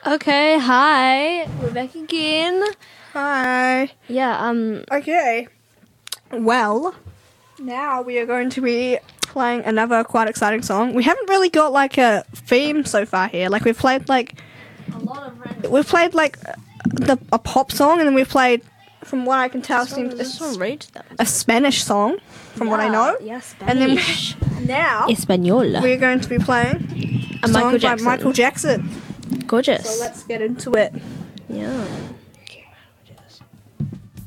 Okay, hi. We're back again. Hi. Yeah, Okay. Well, now we are going to be playing another quite exciting song. We haven't really got like a theme so far here. Like we've played like a lot of random. a pop song, and then we've played, from what I can tell, This one read them. a Spanish song, from what I know. Yeah, And then Spanish. now Espanol. we're going to be playing A a Michael song by Jackson. Michael Jackson. Gorgeous. So let's get into it. Yeah.